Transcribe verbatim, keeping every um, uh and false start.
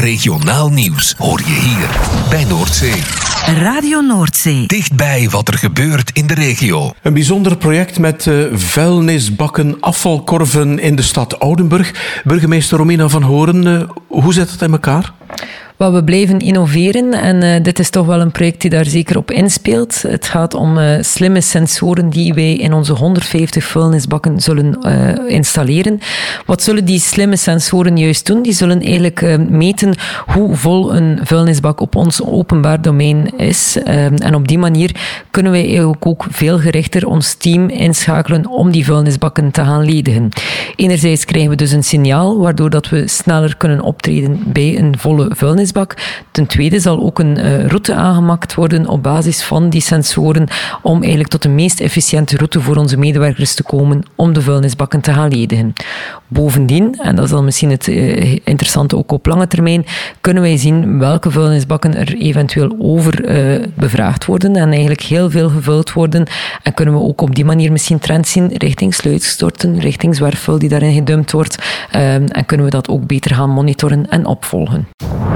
Regionaal nieuws hoor je hier bij Noordzee. Radio Noordzee. Dichtbij wat er gebeurt in de regio. Een bijzonder project met uh, vuilnisbakken, afvalkorven in de stad Oudenburg. Burgemeester Romina van Horen, uh, hoe zit het in elkaar? Well, we blijven innoveren en uh, dit is toch wel een project die daar zeker op inspeelt. Het gaat om uh, slimme sensoren die wij in onze honderdvijftig vuilnisbakken zullen uh, installeren. Wat zullen die slimme sensoren juist doen? Die zullen eigenlijk uh, meten hoe vol een vuilnisbak op ons openbaar domein is. Uh, en op die manier kunnen wij eigenlijk ook veel gerichter ons team inschakelen om die vuilnisbakken te gaan ledigen. Enerzijds krijgen we dus een signaal waardoor dat we sneller kunnen optreden bij een volle vuilnisbak. Ten tweede zal ook een uh, route aangemaakt worden op basis van die sensoren om eigenlijk tot de meest efficiënte route voor onze medewerkers te komen om de vuilnisbakken te gaan ledigen. Bovendien, en dat is dan misschien het uh, interessante ook op lange termijn, kunnen wij zien welke vuilnisbakken er eventueel over uh, bevraagd worden en eigenlijk heel veel gevuld worden. En kunnen we ook op die manier misschien trends zien richting sluitstorten, richting zwerfvuil die daarin gedumpt wordt. Uh, en kunnen we dat ook beter gaan monitoren en opvolgen.